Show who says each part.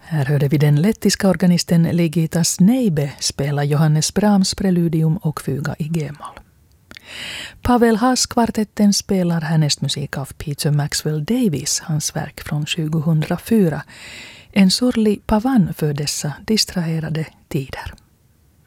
Speaker 1: Här hörde vi den lettiska organisten Ligita Sneibe spela Johannes Brahms preludium och fuga i G-moll. Pavel Haas-kvartetten spelar härnäst musik av Peter Maxwell Davies, hans verk från 2004. En sorglig pavan för dessa distraherade tider.